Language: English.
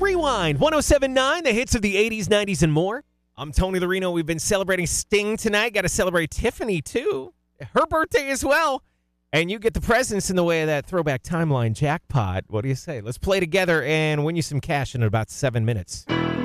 Rewind 1079, the hits of the 80s, 90s, and more. I'm Tony Larino. We've been celebrating Sting tonight. Got to celebrate Tiffany, too. Her birthday as well. And you get the presents in the way of that throwback timeline jackpot. What do you say? Let's play together and win you some cash in about 7 minutes.